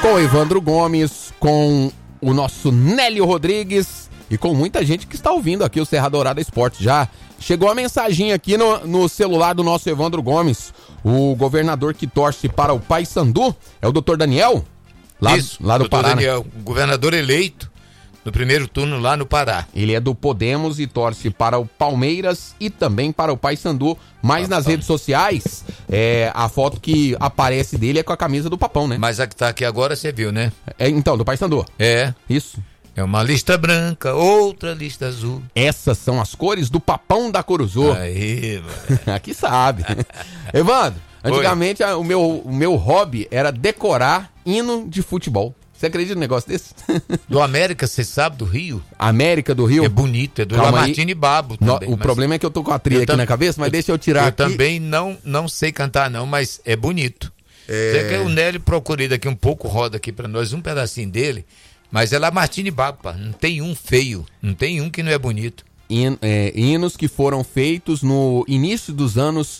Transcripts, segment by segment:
com o Evandro Gomes, com o nosso Nélio Rodrigues e com muita gente que está ouvindo aqui o Serra Dourada Esporte. Já chegou a mensagem aqui no celular do nosso Evandro Gomes. O governador que torce para o Paysandu é o doutor Daniel, lá do Pará. Daniel, governador eleito no primeiro turno lá no Pará. Ele é do Podemos e torce para o Palmeiras e também para o Paysandu. Mas nas redes sociais, a foto que aparece dele é com a camisa do Papão, né? Mas a que tá aqui agora você viu, né? Então, do Paysandu. Isso. É uma lista branca, outra lista azul. Essas são as cores do Papão da Curuzu. Aí, mano. Aqui sabe. Evandro, antigamente o meu hobby era decorar hino de futebol. Você acredita num negócio desse? Do América, você sabe, do Rio? América do Rio? É bonito, é do Lamartine Babo também. O problema é que eu tô com a trilha aqui na cabeça, mas deixa eu tirar aqui. Eu também não sei cantar não, mas é bonito. Você quer o Nélio procurei daqui um pouco, roda aqui pra nós, um pedacinho dele, mas é Lamartine Babo, pá. Não tem um feio, não tem um que não é bonito. Hinos que foram feitos no início dos anos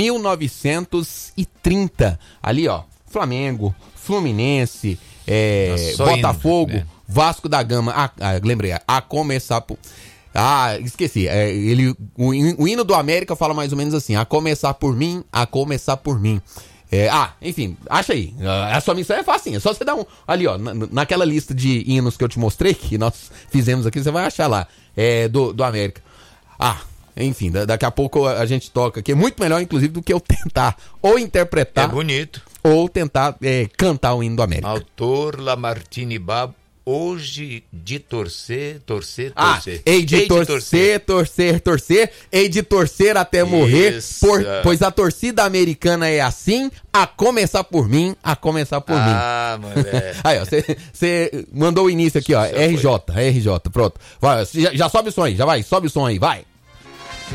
1930. Ali, ó, Flamengo, Fluminense... Botafogo, hinos, né? Vasco da Gama, lembrei, a começar por... esqueci, o hino do América fala mais ou menos assim, a começar por mim, a começar por mim. Enfim, acha aí, a sua missão é facinha, só você dar ali ó, naquela lista de hinos que eu te mostrei, que nós fizemos aqui, você vai achar lá, do América. Enfim, daqui a pouco a gente toca aqui, é muito melhor inclusive do que eu tentar ou interpretar. É bonito. Ou tentar cantar o hino do América. Autor Lamartine Babo, hoje de torcer. Hei de torcer, hei de torcer até morrer, pois a torcida americana é assim, a começar por mim, a começar por mim. Moleque. Aí, ó, você mandou o início aqui, ó, RJ, pronto. Vai, já sobe o som aí, sobe o som aí, vai.